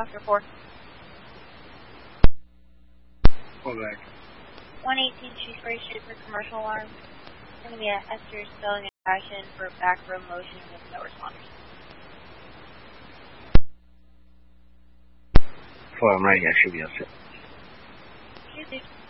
Oscar 4. Hold back. 118 Shrewsbury Street for commercial alarm. It's going to be a Esther spelling and action for back row motion with no responders. Well, I'm right here. Should be all set. Shoot,